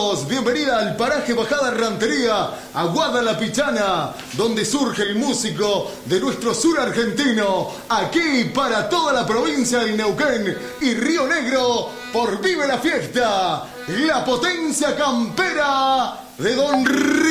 Bienvenidos, bienvenida al paraje Bajada Rantería, Aguada La Pichana, donde surge el músico de nuestro sur argentino, aquí para toda la provincia del Neuquén y Río Negro, por Vive la Fiesta, la potencia campera de Don